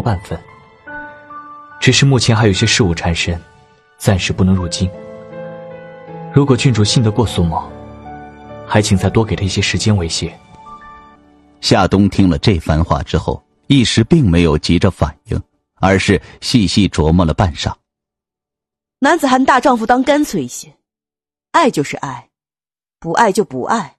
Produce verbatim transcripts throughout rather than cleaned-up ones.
半分。只是目前还有些事务缠身，暂时不能入京。如果郡主信得过苏某，还请再多给他一些时间为谢。 夏冬听了这番话之后，一时并没有急着反应，而是细细琢磨了半晌。 男子汉大丈夫当干脆一些，爱就是爱，不爱就不爱。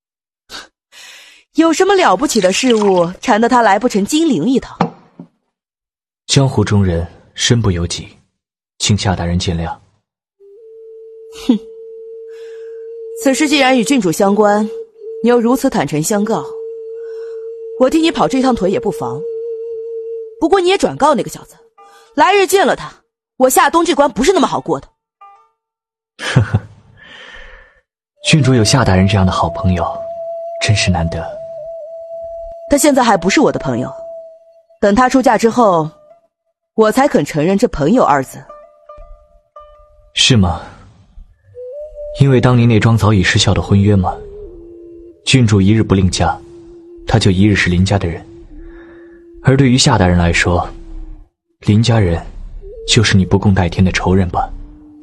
有什么了不起的事物缠得他来不成金陵一趟？ 江湖中人身不由己，请夏大人见谅。 哼，此事既然与郡主相关，你又如此坦诚相告，我替你跑这趟腿也不妨。不过你也转告那个小子，来日见了他，我夏冬这关不是那么好过的。 呵呵，郡主有夏大人这样的好朋友，真是难得。 他现在还不是我的朋友，等他出嫁之后，我才肯承认这朋友二字。 是吗？因为当年那桩早已失效的婚约吗？郡主一日不另嫁，他就一日是林家的人。而对于夏大人来说，林家人就是你不共戴天的仇人吧？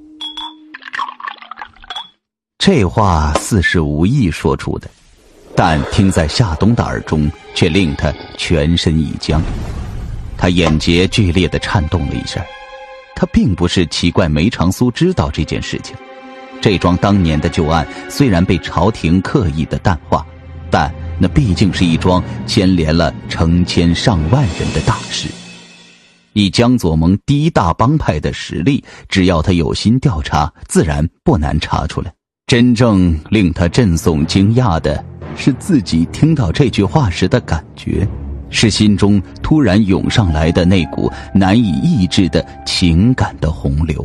这话似是无意说出的，但听在夏冬的耳中，却令他全身一僵。他眼睫剧烈地颤动了一下。他并不是奇怪梅长苏知道这件事情。这桩当年的旧案虽然被朝廷刻意的淡化，但那毕竟是一桩牵连了成千上万人的大事。以江左盟第一大帮派的实力，只要他有心调查，自然不难查出来。真正令他震悚惊讶的是自己听到这句话时的感觉，是心中突然涌上来的那股难以抑制的情感的洪流。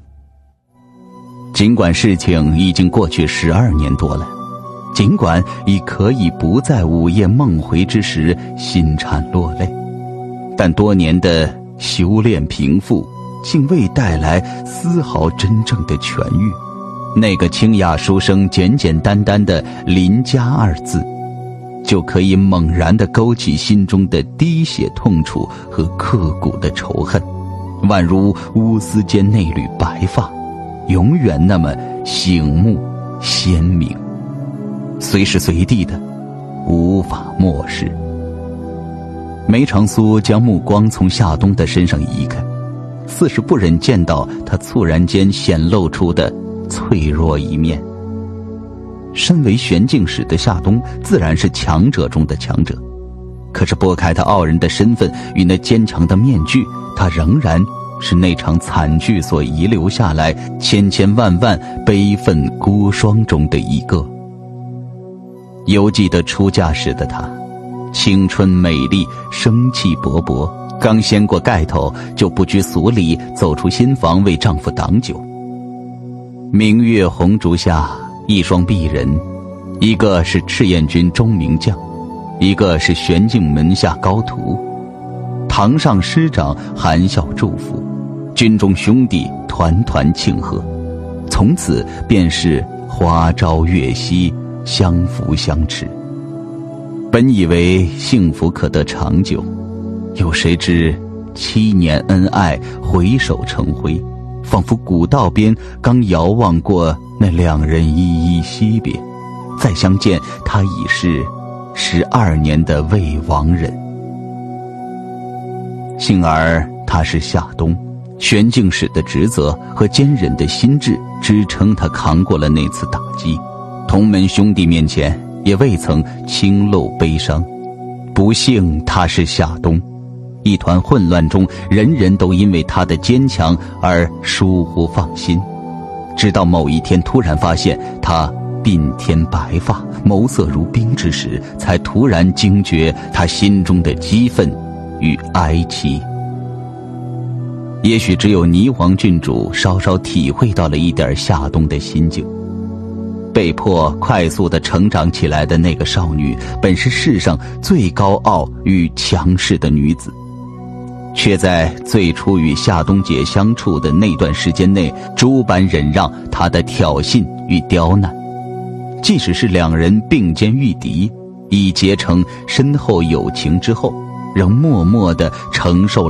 尽管事情已经过去十二年多了，尽管已可以不在午夜梦回之时心颤落泪，但多年的修炼平复竟未带来丝毫真正的痊愈。那个清雅书生简简单单的林家二字，就可以猛然地勾起心中的滴血痛楚和刻骨的仇恨，宛如乌丝间那缕白发，永远那么醒目鲜明，随时随地的无法漠视。梅长苏将目光从夏冬的身上移开，似是不忍见到他猝然间显露出的脆弱一面。身为玄镜使的夏冬自然是强者中的强者，可是拨开他傲人的身份与那坚强的面具，他仍然是那场惨剧所遗留下来千千万万悲愤孤霜中的一个。犹记得出嫁时的她，青春美丽，生气勃勃，刚掀过盖头就不拘俗礼走出新房为丈夫挡酒。明月红烛下，一双璧人，一个是赤焰军钟名将，一个是玄镜门下高徒。堂上师长含笑祝福，军中兄弟团团庆贺，从此便是花朝月夕，相扶相持。本以为幸福可得长久，有谁知七年恩爱回首成灰，仿佛古道边刚遥望过那两人依依惜别，再相见他已是十二年的未亡人。幸而他是夏冬，玄镜使的职责和坚韧的心智支撑他扛过了那次打击，同门兄弟面前也未曾轻露悲伤。不幸他是夏冬，一团混乱中，人人都因为他的坚强而疏忽放心，直到某一天突然发现他鬓天白发，眸色如冰之时，才突然惊觉他心中的激愤与哀戚。也许只有霓凰郡主稍稍体会到了一点夏冬的心境。被迫快速地成长起来的那个少女，本是世上最高傲与强势的女子，却在最初与夏冬姐相处的那段时间内，诸般忍让她的挑衅与刁难。即使是两人并肩御敌，已结成深厚友情之后，仍默默地承受